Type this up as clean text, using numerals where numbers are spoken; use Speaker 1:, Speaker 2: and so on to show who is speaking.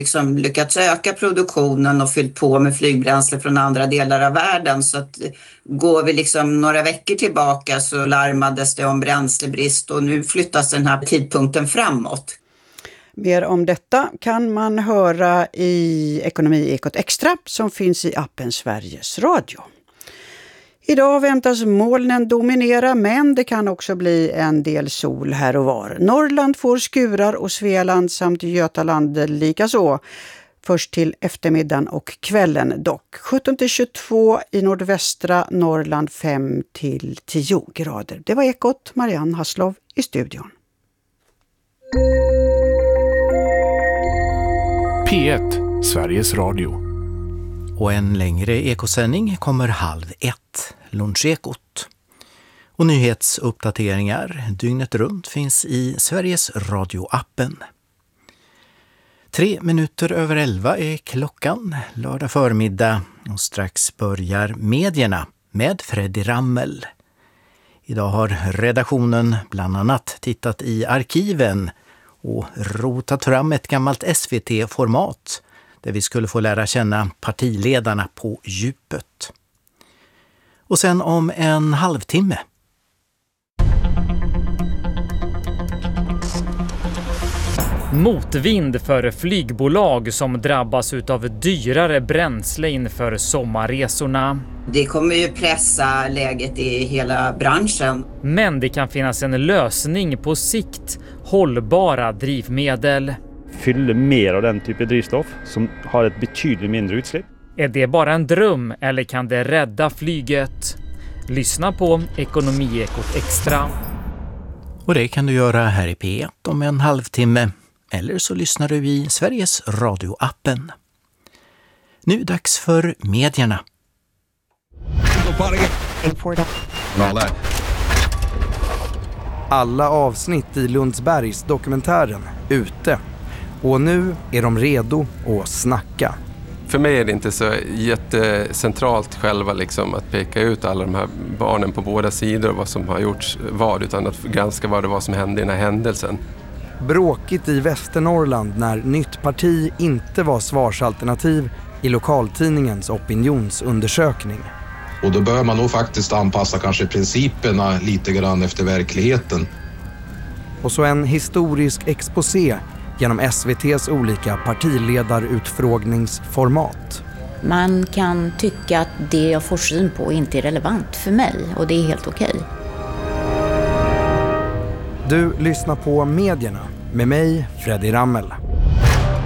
Speaker 1: liksom lyckats öka produktionen och fyllt på med flygbränsle från andra delar av världen. Så att går vi liksom några veckor tillbaka så larmades det om bränslebrist och nu flyttas den här tidpunkten framåt.
Speaker 2: Mer om detta kan man höra i Ekonomiekot Extra som finns i appen Sveriges Radio. Idag väntas molnen dominera, men det kan också bli en del sol här och var. Norrland får skurar och Svealand samt Götaland likaså. Först till eftermiddagen och kvällen dock. 17-22 i nordvästra Norrland, 5-10 grader. Det var Ekot, Marianne Hasslov i studion.
Speaker 3: P1, Sveriges Radio.
Speaker 4: Och en längre ekosändning kommer 12:30, Lunchekot. Och nyhetsuppdateringar dygnet runt finns i Sveriges Radio-appen. 11:03 är klockan, lördag förmiddag, och strax börjar medierna med Freddy Rammel. Idag har redaktionen bland annat tittat i arkiven och rotat fram ett gammalt SVT-format där vi skulle få lära känna partiledarna på djupet. Och sen om en halvtimme.
Speaker 5: Motvind för flygbolag som drabbas av dyrare bränsle inför sommarresorna.
Speaker 1: Det kommer ju pressa läget i hela branschen.
Speaker 5: Men det kan finnas en lösning på sikt, hållbara drivmedel.
Speaker 6: Fyller mer av den typen av drivstoff som har ett betydligt mindre utsläpp.
Speaker 5: Är det bara en dröm eller kan det rädda flyget? Lyssna på Ekonomiekot Extra.
Speaker 4: Och det kan du göra här i P1 om en halvtimme. Eller så lyssnar du i Sveriges Radio-appen. Nu dags för medierna.
Speaker 7: Alla avsnitt i Lundsbergs dokumentären ute. Och nu är de redo att snacka.
Speaker 8: För mig är det inte så jättecentralt själva liksom, att peka ut alla de här barnen på båda sidor och vad som har gjorts vad, utan att granska vad det var som hände i den här händelsen.
Speaker 7: Bråkigt i Västernorrland när nytt parti inte var svarsalternativ i lokaltidningens opinionsundersökning.
Speaker 9: Och då bör man nog faktiskt anpassa kanske principerna lite grann efter verkligheten.
Speaker 7: Och så en historisk exposé genom SVT:s olika partiledarutfrågningsformat.
Speaker 10: Man kan tycka att det jag får syn på inte är relevant för mig och det är helt okej.
Speaker 7: Du lyssnar på medierna med mig, Freddy Rammel.